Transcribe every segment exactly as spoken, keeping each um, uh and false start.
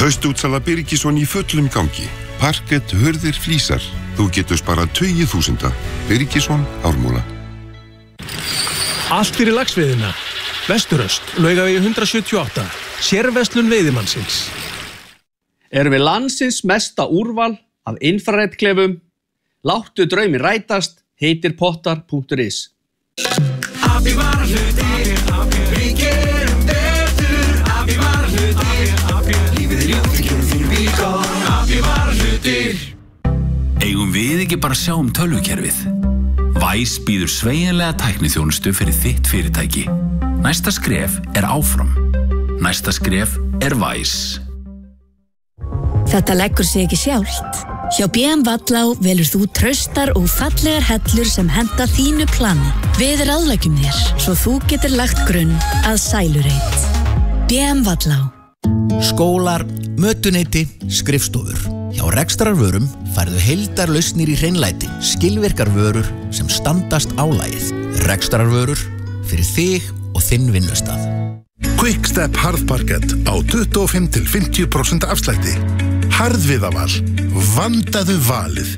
Haustútsala Birgisson í fullum gangi. Parkett, hurðir, flísar. Þú getur sparað tugi þúsunda. Birgisson, Ármúla. Allt fyrir laxveiðina. Vesturöst, Laugavegi hundrað sjötíu og átta. Sérverslun veiðimannsins. Erum við landsins mesta úrval af infraredklefum. Láttu draumi rætast, heitir pottar punktur is. Afi var hlutir, við gerum betur. Afi var hlutir, lífið er ljótt, við gerum þínu bíkon. Afi var hlutir. Eigum við ekki bara sjá um tölvukerfið? Væs býður sveigjanlega tækniþjónustu fyrir þitt fyrirtæki. Næsta skref er áfram. Næsta skref er Væs. Þetta leggur sig ekki sjálft. Hjá B M Vallá velur þú traustar og fallegar hellur sem henta þínu plani. Við ráðleggjum þér, svo þú getur lagt grunn að sælureit. B M Vallá. Skólar, mötuneyti, skrifstofur. Hjá rekstrarvörum færðu heildarlausnir í hreinlæti, skilvirkar vörur sem standast álagið. Rekstrarvörur fyrir þig og þinn vinnustað. Quickstep harðparkett á tuttugu og fimm til fimmtíu prósent afslætti. Harðviðaval, vandaðu valið.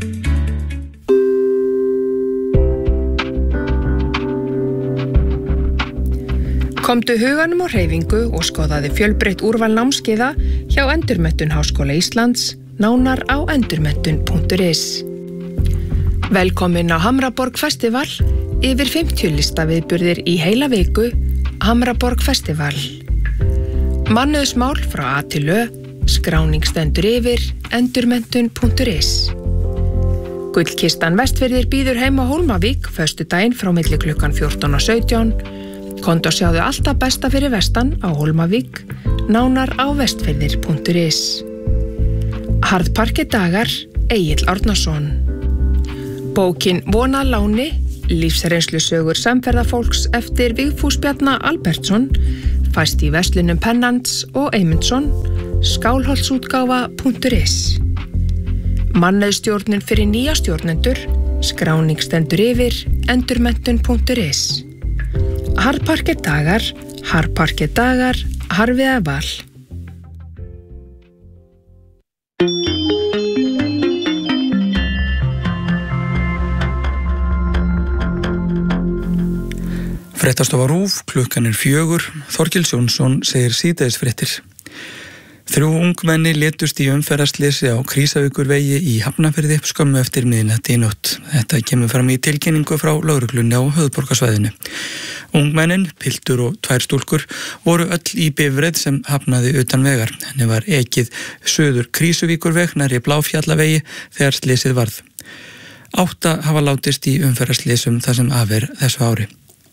Komdu huganum á hreyfingu og skoðaði fjölbreytt úrval námskeiða hjá Endurmenntun Háskóla Íslands, nánar á endurmenntun punktur is. Velkomin á Hamraborg Festival, yfir fimmtíu listaviðburðir í heila viku, Hamraborg Festival. Mannauðsmál frá A til Ö, skráning stendur yfir, endurmenntun punktur is. Gullkistan Vestfirðir býður heim á Hólmavík, föstudaginn frá milli klukkan fjórtán og sautján. Komdu og sjáðu alltaf besta fyrir vestan á Hólmavík, nánar á vestfirðir punktur is. Harðparkedagar, Egill Árnason. Bókin Vona láni, lífsreynslusögur samferðafólks eftir Vigfús Bjarna Albertsson, fæst í verslunum Pennants og Eymundsson, skálholtsútgáfa punktur is. Mannauðsstjórnun fyrir nýja stjórnendur, skráning stendur yfir, endurmenntun punktur is. Harðparkedagar, harðparkedagar, harðviðaval. Fréttastofa RÚV, klukkan er fjögur, Þorkels Jónsson segir síðdegisfréttir. Þrjú ungmenni létust í umferðarslysi á Krísavíkurvegi í Hafnarfirði skömmu eftir miðnætti í nótt. Þetta kemur fram í tilkynningu frá lögreglunni á höfuðborgarsvæðinu. Ungmennin, piltur og tvær stúlkur voru öll í bifreið sem hafnaði utan vegar. Henni var ekið suður Krísuvíkurveg nærri Bláfjallavegi þegar slysið varð. Átta hafa látist í umferðarslysum þar sem af er þessu ári.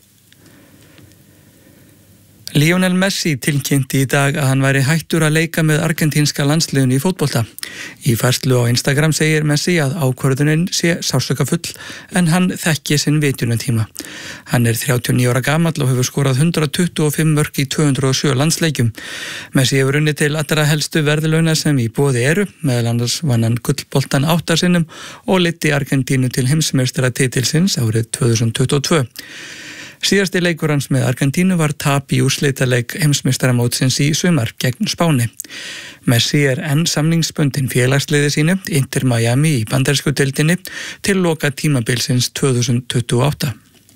Lionel Messi tilkynnti í dag að hann væri hættur að leika með argentínska landsliðinu í fótbolta. Í færslu á Instagram segir Messi að ákvörðunin sé sársaukafull en hann þekki sinn vitjunartíma. Hann er þrjátíu og níu ára gamall og hefur skorað hundrað tuttugu og fimm mörk í tvö hundruð og sjö landsleikjum. Messi hefur unnið til allra helstu verðlauna sem í boði eru, meðal annars vann hann gullboltan átta sinnum og leiddi Argentínu til heimsmeistaratitilsins árið tvö þúsund tuttugu og tvö. Síðasti leikur hans með Argentínu var tap í úrslitaleik heimsmeistaramótsins í sumar gegn Spáni. Messi er enn samningsbundinn félagsliði sínu, Inter Miami í bandarísku deildinni, til loka tímabilsins tvö þúsund tuttugu og átta.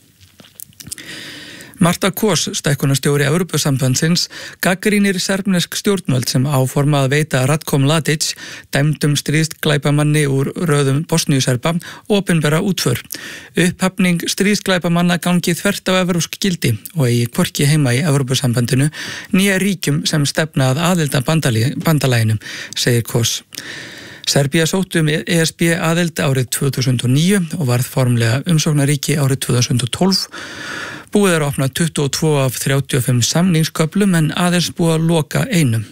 Marta Kos, stækkunarstjóri Evrópusambandsins, gagnrýnir serbnesk stjórnvöld sem áforma að veita Ratko Mladić, dæmdum stríðsglæpamanni úr röðum Bosníuserba, opinbera útför. Upphafning stríðsglæpamanna gangi þvert á evrópsk gildi og eigi hvorki heima í Evrópusambandinu nýja ríkjum sem stefna að aðilda bandalaginu, segir Kos. Serbía sótti um E S B aðild árið tvö þúsund og níu og varð formlega umsóknaríki árið tvö þúsund og tólf. Búið er að opna tuttugu og tvö af þrjátíu og fimm samningsköflum en aðeins búið að loka einum.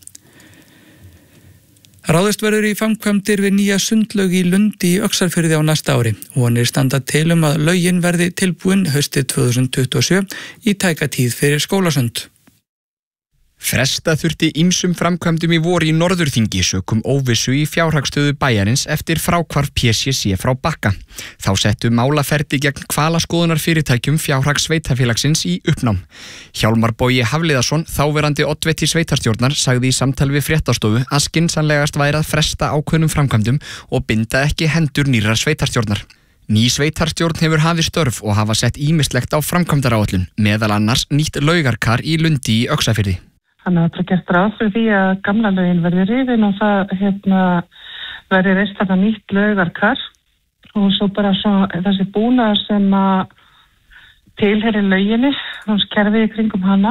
Ráðist verður í framkvæmdir við nýja sundlaug í Lundi í Öxarfirði á næsta ári. Vonir standa til um að laugin verði tilbúin haustið tvö þúsund tuttugu og sjö í tæka tíð fyrir skólasund. Fresta þurfti ýmsum framkvæmdum í vor í Norðurþingi sökum óvissu í fjárhagsstöðu bæjarins eftir fráhvarf P C C frá Bakka. Þá settu málaferli gegn hvalaskoðunarfyrirtækjum fjárhags sveitafélagsins í uppnám. Hjálmar Bogi Hafliðason, þáverandi oddviti sveitarstjórnar, sagði í samtali við Fréttastofu að skynsamlegast væri að fresta ákveðnum framkvæmdum og binda ekki hendur nýrrar sveitarstjórnar. Ný sveitarstjórn hefur hafið störf og hafa sett ýmislegt á framkvæmdaráætlun, meðal annars nýtt laugarkar í Lundi í Öxarfirði. Þannig að það er gert ráð fyrir því að gamla laugin verði rifin og það hérna, verði reist þarna nýtt laugarkar og svo bara svo, þessi búnaður sem að tilheyri lauginni, þannig kerfið í kringum hana,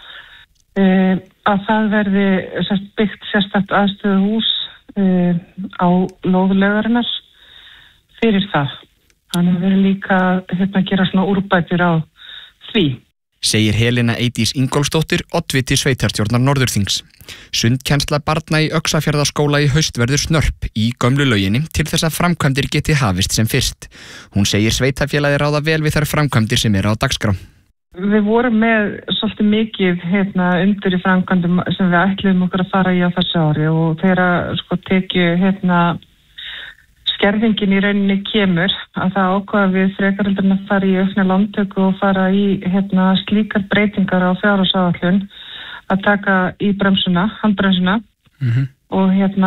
e, að það verði sérst, byggt sérstakt aðstöðu hús e, á lóð laugarinnar fyrir það. Þannig að verði líka hérna, að gera svona úrbætur á því. Segir Helena Eydís Ingólfsdóttir, oddviti sveitarstjórnar Norðurþings. Sundkennsla barna í Öxarfjarðarskóla í haust verður snörp í gömlu lauginni til þess að framkvæmdir geti hafist sem fyrst. Hún segir sveitarfélagið ráða vel við þær framkvæmdir sem eru á dagskrá. Við vorum með svolítið mikið hérna, undir í framkvæmdum sem við ætluðum okkur að fara í á þessu ári og þeirra sko tekju hérna skerðingin í rauninni kemur að það ákvaða við frekarildurinn að fara í aukna lántöku og fara í hérna, slíkar breytingar á fjárhagsáætlun að taka í bremsuna, handbremsuna mm-hmm. og hérna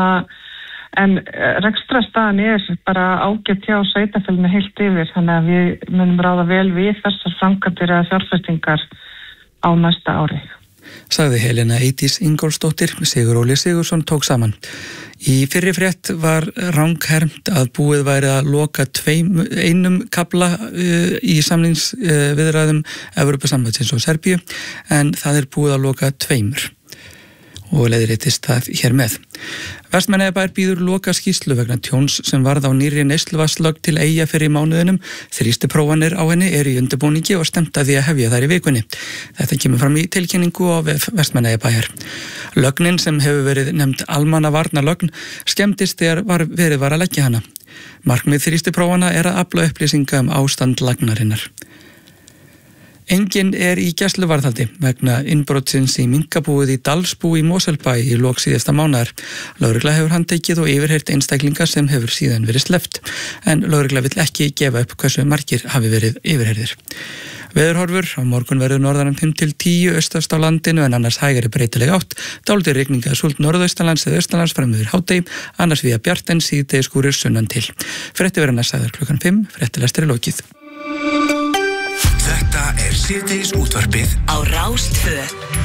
en rekstrarstaðan er bara ágætt hjá sveitarfélaginu heilt yfir þannig að við munum ráða vel við þessar framkvæmdir eða fjárfestingar á næsta ári. Sagði Helena Eydís Ingólfsdóttir, Sigur Óli Sigursson tók saman. Í fyrri frétt var ranghermt að búið væri að loka tveim, einum kafla uh, í samningsviðræðum uh, Evrópusambandsins og Serbíu en það er búið að loka tveimur og leiðréttist það hér með. Vestmannaeyjabær býður loka skýrslu vegna tjóns sem varð á nýrri neysluvatnslögn til Eyja fyrir mánuðinum. Þrýstu prófanir á henni eru í undirbúningi og stemt að því að hefja þær í vikunni. Þetta kemur fram í tilkynningu á Vestmannaeyjabæjar. Lögnin sem hefur verið nefnd almannavarnalögn skemmtist þegar var verið var að leggja hana. Markmið þrýstu prófana er að afla upplýsinga um ástand lagnarinnar. Enginn er í gæsluvarðhaldi vegna innbrotsins í minkabúið í Dalsbú í Mosfellsbæ í lok síðasta mánaðar. Lögregla hefur handtekið og yfirheyrt einstaklinga sem hefur síðan verið sleppt, en lögregla vill ekki gefa upp hversu margir hafi verið yfirheyrðir. Veðurhorfur, á morgun verður norðan fimm til tíu austast á landinu en annars hægari breytileg átt, dálítil rigning eða súld norðaustanlands eða austanlands fram yfir hádegi, annars víða bjart en síðdegis skúrir sunnan til. Frétti verður næst sagður klukkan fimm, fréttilestur er lokið. Þetta er síðdegis útvarpið á Rás tvö.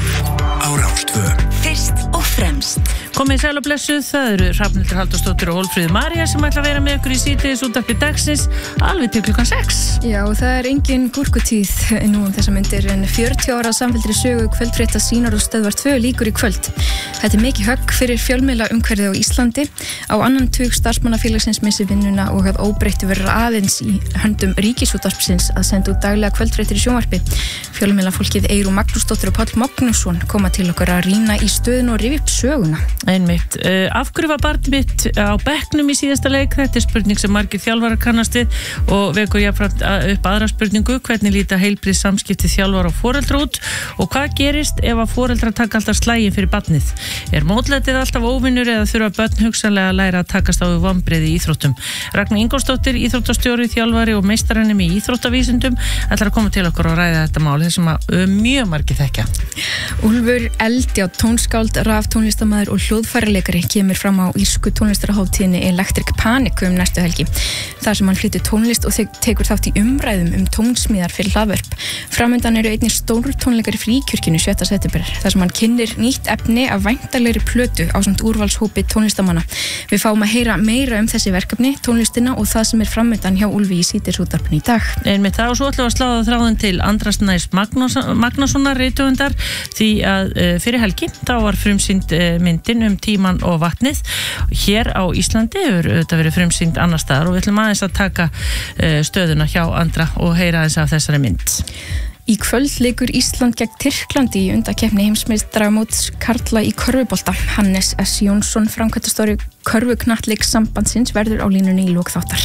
Á Rás tvö. Fyrst og fremst. Komið sæl og blessuð, það eru Hrafnhildur Halldórsdóttir og Hólmfríður María sem ætla að vera með ykkur í síðdegis útvarpið dagsins alveg til klukkan sex. Já, það er engin gúrkutíð nú um þessa myndir en fjörutíu ára samfelldri sögu kvöldfrétta Sýnar og Stöðvar tvö líkur í kvöld. Þetta er mikið högg fyrir fjölmiðla umhverfið á Íslandi. Á annan tug starfsmannafélagsins missi vinnuna og að óbreyttu verður aðeins í höndum Ríkisútvarpsins að senda út daglega kvöldfréttir í sjónvarpi. Fjölmiðlafólkið Eyrún Magnúsdóttir og Páll Magnússon koma til okkar að rýna í stöðuna og rifja upp söguna. Einmitt. Uh, af hverju var barnið mitt á bekknum í síðasta leik? Þetta er spurning sem margir þjálfarar kannast við og vekur jafnframt upp aðra spurningu, hvernig líta heilbrigð samskipti þjálfara og foreldra út og hvað gerist ef að foreldrar taka alltaf slaginn fyrir barnið? Er mótlætið alltaf óvinnur eða þurfa börn hugsanlega að læra að takast á við vonbrigði í íþróttum? Ragnar Ingólfsdóttir, íþróttastjóri, þjálfari og meistaranemi í íþróttavísindum ætlar að koma til okkur og ræða þetta mál þessum að mjög margir þekkja. Úlfur Eldjárn, tónskáld, raftónlistarmaður og hljóðfæraleikari kemur fram á írsku tónlistarhátíðinni Electric Panic um næstu helgi. Þar sem hann flytur tónlist og tekur þátt í umræðum um tónsmíðar fyrir hlaðvörp. Framundan eru einnig stór tónleikar í Fríkirkjunni sjötta september þar sem hann kynnir nýtt efni af væntanlegri plötu ásamt úrvalshópi tónlistamanna. Við fáum að heyra meira um þessi verkefni, tónlistina og það sem er framundan hjá Úlfi í síðdegisútvarpinu í dag. Einmitt það og svo ætlum við að sláða þráðin til András Næs Magnússonar rithöfundar því að uh, fyrir helgi þá var frumsýnd uh, myndin um tíman og vatnið hér á Íslandi hefur þetta verið frumsýnd annar staðar og við ætlum aðeins að taka uh, stöðuna hjá Andra og heyra aðeins af þessari mynd. Í kvöld leikur Ísland gegn Tyrklandi í undankeppni heimsmeistaramóts karla í körfubolta. Hannes S. Jónsson, framkvæmdastjóri körfuknattleiks sambandsins verður á línunni í lok þáttar.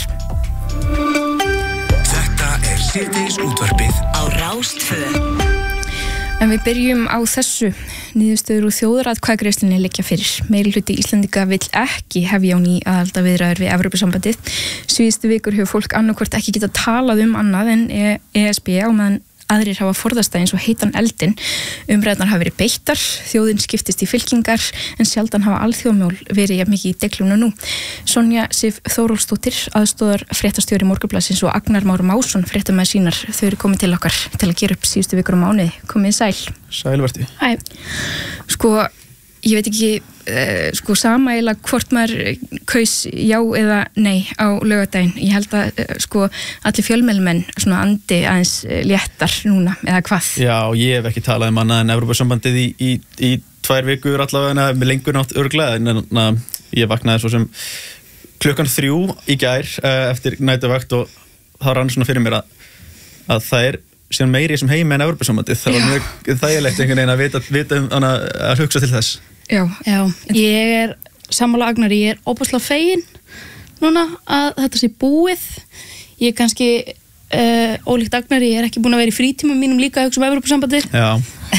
Þetta er síðdegis útvarpið á Rás tvö. En við byrjum á þessu. Niðurstöður úr þjóðaratkvæðagreiðslunni liggja fyrir. Meirihluti Íslendinga vill ekki hefja á ný aðildarviðræður við Evrópusambandið. Síðustu vikur hefur fólk annarkvort ekki getað talað um annað en E S B á meðan aðrir hafa forðast það eins og heitan eldin. Umræðnar hafa verið beittar, þjóðin skiptist í fylkingar en sjaldan hafa alþjóðmál verið jafn mikið í deglunum nú. Sonja Sif Þórólfsdóttir, aðstóðar fréttastjóri Morgunblaðsins og Agnar Már Másson, fréttamaður sínar, þau eru komið til okkar til að gera upp síðustu vikur og mánuði. Komið sæl. Sæl verði. Hæ. Sko, ég veit ekki, uh, sko, sama eiginlega hvort maður kaus já eða nei á laugardaginn. Ég held að, uh, sko, allir fjölmiðlumenn svona andi aðeins léttar núna, eða hvað? Já, ég hef ekki talað um annað en Evrópusambandið í, í, í tvær vikur allavega með lengur nátt örglega, en na, ég vaknaði svo sem klukkan þrjú í gær uh, eftir næturvakt og þá rann svona fyrir mér að, að það er síðan meiri sem heimi en Evrópusambandið. Það var mjög þægilegt einhvern veginn að vita, vita um, hana, að hugsa til þess. Já, já, ég er sammála Agnar, ég er óbúslega fegin núna að þetta sé búið. Ég er kannski uh, ólíkt Agnar, ég er ekki búin að vera í frítímum mínum líka að hugsa um Evrópusambandið. Já.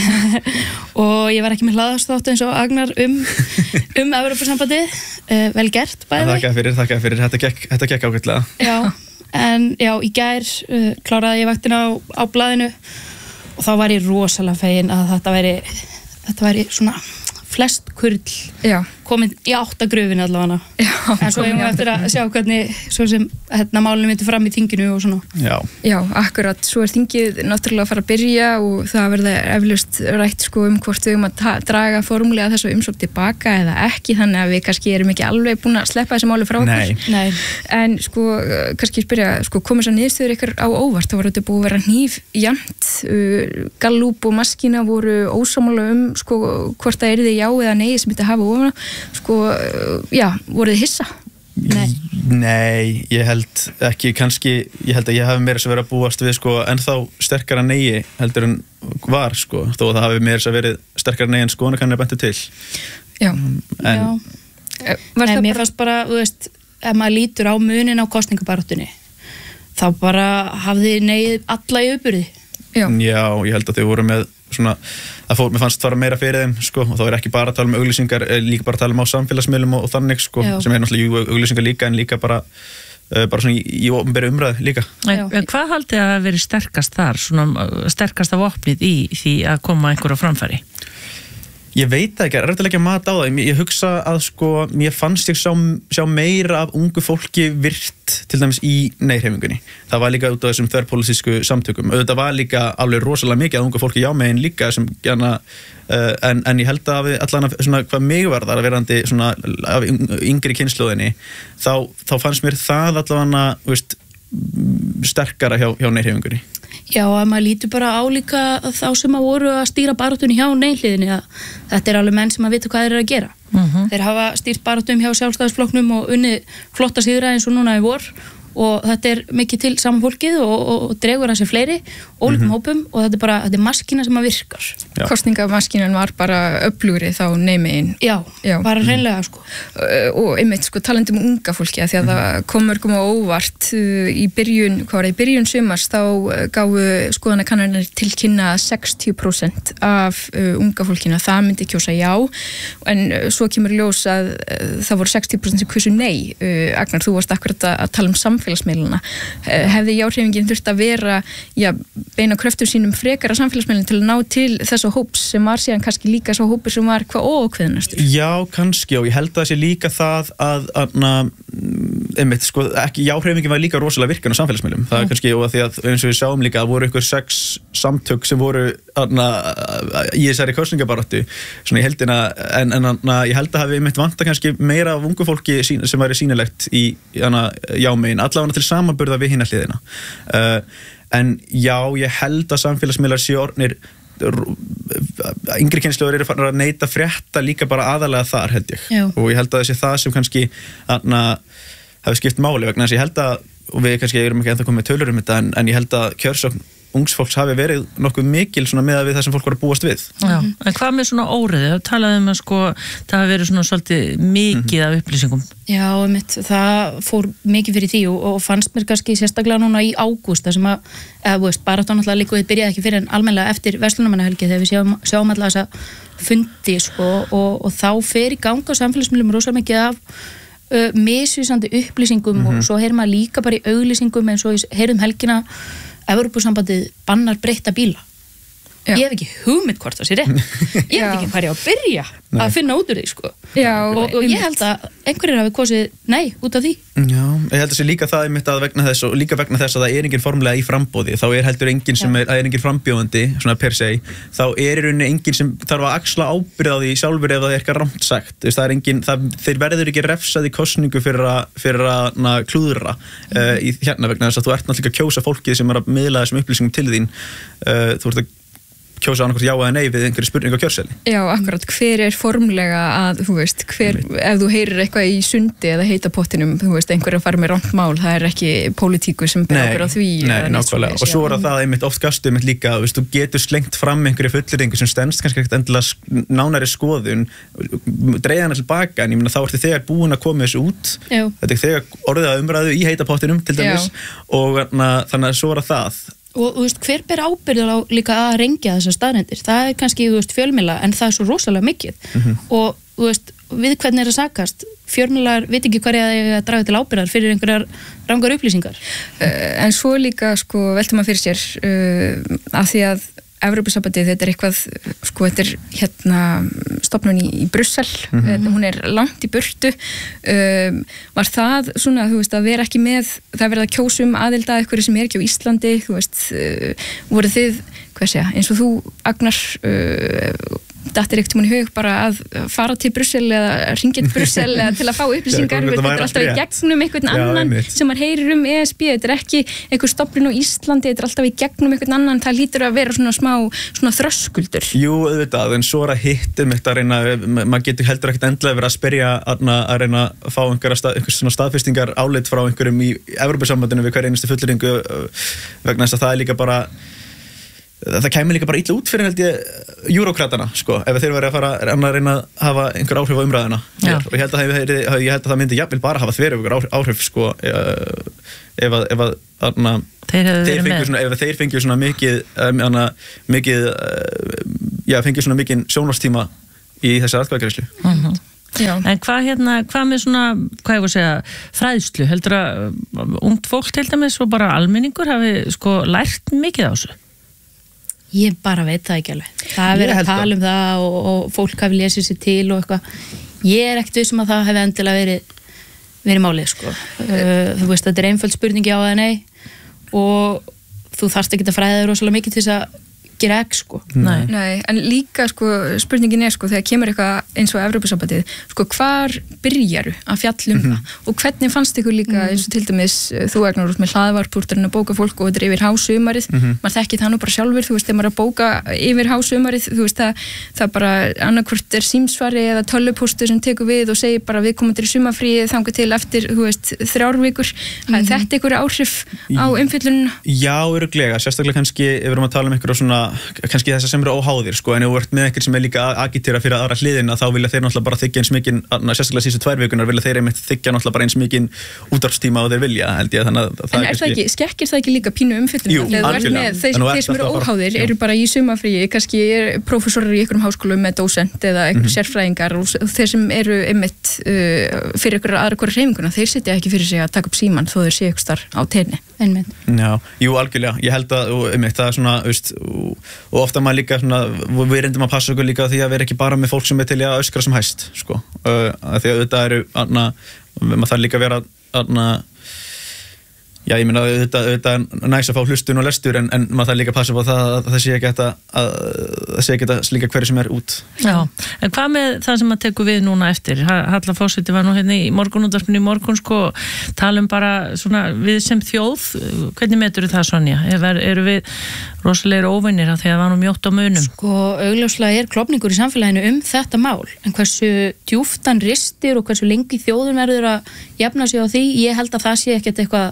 Og ég var ekki með hlaðarsþátt eins og Agnar um, um Evrópusambandið. Uh, vel gert, bæði. Þakka fyrir, þakka fyrir, þetta gekk, þetta gekk ágætlega. Já, en já, í gær uh, kláraði ég vaktina á, á blaðinu og þá var ég rosalega fegin að þetta væri, þetta væri svona flest kurl já. Komin í áttagröfin allavega. Já, en svo ég var eftir að sjá hvernig svo sem hérna málinu myndi fram í þinginu og svona. Já. Já, akkurat. Svo er þingið náttúrulega að fara að byrja og það verða eflaust rætt sko um hvort við um að draga formúlega þessu umsókn tilbaka eða ekki, þannig að við kannski erum ekki alveg búin að sleppa þessi máli frá okkur. Nei. Nei. En sko, kannski spyrja, sko, komið svo niðurstöður ykkur á óvart, það var þetta búið að vera hníf jafnt, uh, Gallup og Maskína voru ósammála um sko hvort það yrði já eða nei sem þetta hafa ofan, sko, já, voruð þið hissa? Nei. Nei, ég held ekki, kannski, ég held að ég hafi meira sem verið að búast við sko ennþá sterkara nei heldur en var sko, þó að það hafi meira sem verið sterkara nei en skoðanakannir bentu til. Já. En, já. Nei, mér fannst bara, þú veist, ef maður lítur á munin á kosningabaráttunni, þá bara hafði nei alla í uppurði. Já. Já, ég held að þau voru með svona, að fólk, mér fannst fara meira fyrir þeim sko, og þá er ekki bara að tala um auglýsingar, líka bara að tala um á samfélagsmiðlum og, og þannig sko, já. Sem er náttúrulega auglýsingar líka en líka bara, uh, bara svona í, í opinberri umræðu líka. En, en hvað haldið að veri sterkast þar, svona sterkast af opnið í því að koma einhverju á framfæri? Ég veit það ekki, er þetta ekki að mata á það. Ég, ég hugsa að sko, mér fannst ég sjá, sjá meira af ungu fólki virt til dæmis í nei-hreyfingunni. Það var líka út af þessum þverpólitísku samtökum. Auðvitað var líka alveg rosalega mikið af ungu fólki já megin líka sem gana, uh, en, en ég held að við allan að svona hvað mig varðar að verandi svona af yngri kynslóðinni, þá, þá fannst mér það allavega, veist, sterkara hjá, hjá nei-hreyfingunni. Já, að maður lítur bara á líka þá sem að voru að stýra baráttunni hjá nei-hliðinni, að þetta er alveg menn sem að vita hvað þeir eru að gera. Mm-hmm. Þeir hafa stýrt baráttum hjá Sjálfstæðisflokknum og unnið flotta sigra eins og núna í vor og þetta er mikið til saman fólkið og, og, og dregur að sér fleiri ólíkum mm-hmm. hópum og þetta er bara, þetta er maskína sem að virkar. Kostningamaskínan var bara öflugri þá neymegin. Já, já, bara hreinlega sko. Og einmitt sko talandi um unga fólki að því að það kom mörgum á óvart í byrjun, hvað var það, í byrjun sumars þá gáfu skoðanakannanir til kynna sextíu prósent af uh, unga fólkina, það myndi kjósa já en uh, svo kemur ljós að uh, það voru sextíu prósent sem kjósu nei. uh, Agnar, þú varst akkurat að tala um samfélagsmiðluna. Hefði já-hreyfingin þurft að vera já, beina kröftum sínum frekar á samfélagsmiðlunum til að ná til þessa hóps sem var síðan kannski líka svo hópur sem var hvað óákveðnastur? Já, kannski og ég held að það sé líka það að, að einmitt, sko, ekki, já-hreyfingin var líka rosalega virkan á samfélagsmiðlum. Það er kannski, og að því að eins og við sjáum líka að voru ykkur sex samtök sem voru aðna, í þessari kosningabaráttu svona í heldina, en, en aðna, ég held að hafi einmitt vanta kannski meira af ungu fólki sín, sem væri sýnilegt í aðna, já-megin, allavega til samanburða við hinna hliðina. Uh, en já, ég held að samfélagsmiðlar séu orðnir yngri kynslóður eru farin að neita frétta líka bara aðalega þar held ég. Já. Og ég held að þessi það sem kannski aðna, hafi skipt máli vegna þess að ég held að, og við kannski erum ekki ennþá komið með tölur um þetta en, en ég held að kjörsókn ungs fólks hafi verið nokkuð mikil svona með við það sem fólk var að búast við. Já, en hvað með svona óreiði? Það talaði um að sko, það hafi verið svona svolítið mikið af upplýsingum. Já, mitt, það fór mikið fyrir því og, og fannst mér kannski sérstaklega núna í ágúst það sem að, eða þú veist, bara þá náttúrulega líka við byrjaði ekki fyrir en almennilega eftir verslunarmannahelgi þegar við sjáum, sjáum alltaf þessa fundi sko, og, og þá fer í ganga á samfélagsmiðlum rosalega mikið af uh, misvísandi upplýsingum mm-hmm. og svo heyrir maður líka bara í auglýsingum eins og heyrum helgina Evrópusambandið bannar breytta bíla. Já. Ég hef ekki hugmynd hvort það sé rétt. Ég veit ekki hvað ég á að byrja Nei. Að finna út úr því sko. Já, og, og ég held að einhverjir hafi kosið nei út af því. Já, ég held að sé líka það einmitt að vegna þess og líka vegna þess að það er engin formlega í frambóði, þá er heldur engin sem er, er engin frambjóðandi, svona per se, þá er í rauninni engin sem þarf að axla ábyrgð á því sjálfur ef það er eitthvað rangt sagt. Það er engin, það, þeir verður ekki refsað í kosningu fyrir að, fyrir að na, klúðra uh, í hérna vegna þess að þú ert náttúrulega að kjósa fólkið sem er að miðla þessum upplýsingum til þín. Uh, þú ert að kjósa annarkvæmt já eða nei við einhverju spurningu á kjörseðli. Já, akkurat, hver er formlega að, þú veist, hver, ef þú heyrir eitthvað í sundi eða heita pottinum, þú veist, einhverju að fara með rangt mál, það er ekki pólitíku sem ber ábyrgð á því. Nei, nákvæmlega, og svo er það einmitt oft gastu einmitt líka, þú veist, þú getur slengt fram einhverju fullyrðingu sem stenst kannski ekkert endilega nánari skoðun, dreiða hana tilbaka, en ég meina þá ertu þegar búin að koma þessu út, já. Þetta er þegar orðið að umræðu í heita pottinum til dæmis, og þannig að svo er það. Og þú veist, hver ber ábyrgð á líka að rengja þessar staðreyndir? Það er kannski, þú veist, fjölmiðla, en það er svo rosalega mikið. Mm-hmm. Og, þú veist, við hvernig er að sakast? Fjölmiðlar veit ekki hverja það er að draga til ábyrgðar fyrir einhverjar rangar upplýsingar. Uh, en svo líka, sko, veltum að fyrir sér, uh, af því að Evrópusambandið, þetta er eitthvað, sko, þetta er hérna stofnun í, í Brussel, mm-hmm. hún er langt í burtu, um, var það svona, þú veist, að vera ekki með, það verða að kjósa um aðild að eitthvað sem er ekki á Íslandi, þú veist, uh, voru þið, hvað segja, eins og þú, Agnar, uh, dattir ekkert múin í hug bara að fara til Brussel eða ringja til Brussel eða til að fá upplýsingar, þetta er alltaf í gegnum einhvern annan Já, sem maður heyrir um E S B, þetta er ekki einhver stofnun á Íslandi, þetta er alltaf í gegnum einhvern annan, það lítur að vera svona smá svona þröskuldur. Jú, auðvitað, en svo er að hittum þetta að reyna, maður getur heldur ekkert endilega verið að spyrja að reyna að fá einhverja stað, einhver svona staðfestingar álit frá einhverjum í Evrópusambandinu við hver einustu fullyrðingu vegna þess að það er líka bara það kemur líka bara illa út fyrir held ég júrókratana, sko, ef þeir verið að fara að reyna að hafa einhver áhrif á umræðuna og ég held að, hef, ég held að það myndi jafnvel bara hafa þverjum einhver áhrif, sko ef að, ef að þarna, þeir, þeir fengju svona, ef þeir fengju svona mikið um, mikið já, fengju svona mikið sjónvarstíma í þessi atkvæðagreiðslu. Mhm. Já. En hvað hérna, hvað með svona, hvað ég voru að segja, fræðslu, heldur að ungt fólk til dæmis og bara almenningur hafi sko lært mikið á þessu? Ég bara veit það ekki alveg. Það er verið að tala um það og, og fólk hafi lesið sér til og eitthvað. Ég er ekkert vissum að það hefði endilega verið, verið málið, sko. Uh, þú veist, þetta er einföld spurningi á eða nei og þú þarft ekki að fræða þig rosalega mikið til þess að gera ekki, sko. Nei. Nei, en líka, sko, spurningin er, sko, þegar kemur eitthvað eins og Evrópusambandið, sko, hvar byrjaru að fjalla um mm-hmm. það og hvernig fannst ykkur líka mm-hmm. eins og til dæmis þú Agnar út með hlaðvarpúrturinn að bóka fólk og þetta er yfir hásumarið, mm-hmm. maður þekkir það nú bara sjálfur, þú veist, þegar maður er að bóka yfir hásumarið, þú veist, það, það bara annarkvort er símsvari eða tölvupóstur sem tekur við og segir bara við komum til sumarfríið þangað til eftir, þú veist, þrjár vikur, mm-hmm. þetta ykkur áhrif á umfjöllunina? Já, örugglega, sérstaklega kannski ef við erum að tala um ykkur á svona kannski þess að sem eru óháðir, sko, en ef þú ert með einhver sem er líka að agitera fyrir aðra hliðina þá vilja þeir náttúrulega bara þykja eins mikinn, sérstaklega síðustu tvær vikunar vilja þeir einmitt þykja náttúrulega bara eins mikinn útvarpstíma og þeir vilja, held ég, þannig að það en er kannski... það ekki, skekkir það ekki líka pínu umfjöllun þeir, þeir sem eru óháðir eru bara í sumafríi, kannski er prófessorar í einhverjum háskólum með dósent eða einhverjum mm-hmm. sérfræðingar og þeir sem eru einmitt uh, fyrir einhverja aðra hverja hreyfinguna, þeir sitja ekki fyrir sig að taka upp síman þó þeir sé ykkur starf á teini. Já, jú, algjörlega, ég held að einmitt, það er svona, veist, og, og ofta maður líka svona, við reyndum að passa okkur líka því að vera ekki bara með fólk sem er til að öskra sem hæst, sko, uh, því að þetta eru, anna, maður þarf líka að vera, anna, já, ég meina, þetta, þetta er næs að fá hlustun og lestur, en, en maður þarf líka að passa á það að það sé ekki að það sé ekki að slíka hverju sem er út. Já, en hvað með það sem að tekur við núna eftir? Halla Fósiti var nú hérna í morgunútvarpinu í morgun, sko, talum bara svona við sem þjóð, hvernig metur það, Sonja? Er, eru við rosalegir óvinir að því að það var nú mjótt á munum? Sko, augljóslega er klofningur í samfélaginu um þetta mál, en hversu djúpt hann ristir og hversu lengi þjóðun verður að jafna sig á því, ég held að það sé ekkert eitthvað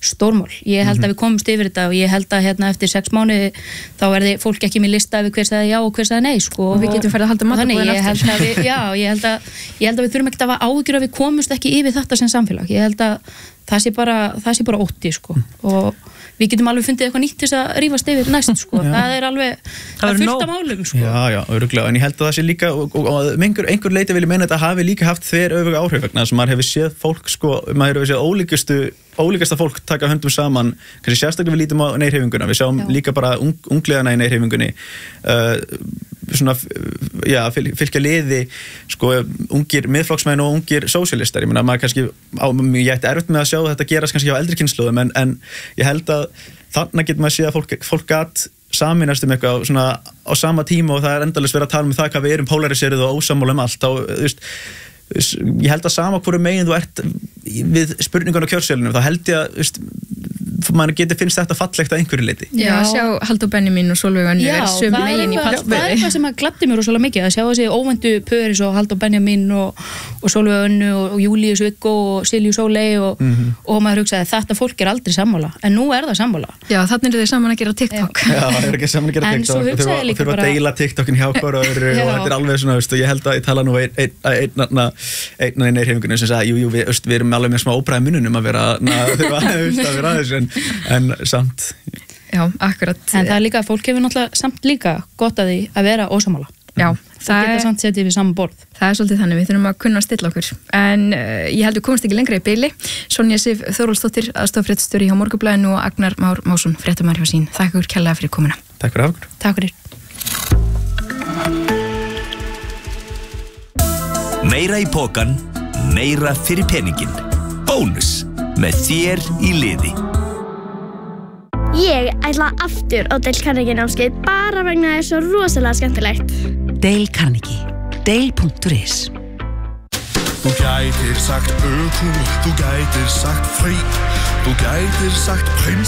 stórmál. Ég held að við komumst yfir þetta og ég held að hérna eftir sex mánuði þá verði fólk ekki með lista yfir hver sagði já og hver sagði nei sko. Og við getum farið að halda matarboðin aftur. aftur. Þannig ég held að við, já, ég held að, ég held að við þurfum ekkert að hafa áhyggjur að við komumst ekki yfir þetta sem samfélag. Ég held að það sé bara, það sé bara ótti sko. Og við getum alveg fundið eitthvað nýtt til þess að rífast yfir næst sko. Það er alveg, það er fullt af málum sko. Já, já, örugglega, en ég held að það sé líka og, og, og einhver, einhver leiti vil ég meina að þetta hafi líka haft þver öfuga áhrif vegna þess að maður hefur séð fólk sko, maður hefur séð ólíkustu ólíkasta fólk taka höndum saman kannski sérstaklega við lítum á neyhreyfinguna við sjáum já. líka bara ung, ungliðana í neyhreyfingunni uh, svona já, fylgja liði sko, ungir miðflokksmenn og ungir sósíalistar, ég meina maður kannski á, ég ætti erfitt með að sjá þetta gerast kannski á eldri kynslóðum en, en ég held að þarna getur maður að sé að fólk, fólk gat saminast um eitthvað svona á sama tíma og það er endalaust verið að tala um það hvað við erum polariserið og ósammála um allt þá, þú veist ég held að sama hverju megin þú ert við spurningun á kjörsölunum þá held ég að veist, maður getur finnst þetta fallegt að einhverju leiti. Já, að sjá Halldór Benjamín og Sólveig Önnu er sömu megin í pallböði. Það er eitthvað sem að gladdi mér rosalega mikið að sjá þessi óvæntu pöris og Halldór Benjamín og, og Sólveig Önnu og, og Júlíus Viggo og Silju Sóley og, mm -hmm. og maður hugsaði þetta fólk er aldrei sammála en nú er það sammála. Já, þannig eru þeir saman að gera TikTok. Já, það er ekki saman að gera TikTok og þurfa, þurfa að deila TikTokin hjá hver og öðru og þetta er alveg svona, veist, og ég held að ég tala nú einn ein, ein, ein, ein, í neyhreyfingunni sem sagði, jú, jú, við, við erum alveg með smá óbræði mununum að vera, na, þurfa, að vera aðeins en, en samt. Já, akkurat. En það er líka, fólk hefur náttúrulega samt líka gott að því að vera ósammála. Já, það geta samt setið við saman borð. Það er svolítið þannig, við þurfum að kunna að stilla okkur. En uh, ég held við komast ekki lengra í byli. Sonja Sif Þórólfsdóttir, aðstofafréttastjóri hjá Morgunblaðinu og Agnar Már Másson, fréttamaður hjá sín. Þakka ykkur kærlega fyrir komuna. Takk fyrir okkur. Takk fyrir. Meira í pokan, meira fyrir peningin. Bónus með þér í liði. Ég ætla aftur á Dale Carnegie námskeið bara vegna það er svo rosalega skemmtilegt. Dale Carnegie. Dale punktur is. Þú gætir sagt ökú, þú gætir sagt frey, þú gætir sagt prins.